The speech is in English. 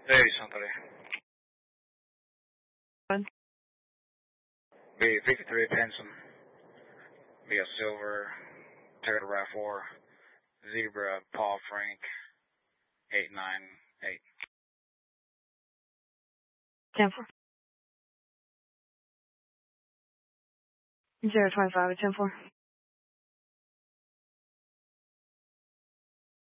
Hey, somebody. B53 Penson. Be a silver, Toyota RAV4, Zebra, Paul Frank, 898. 10-4. 025 at 10-4.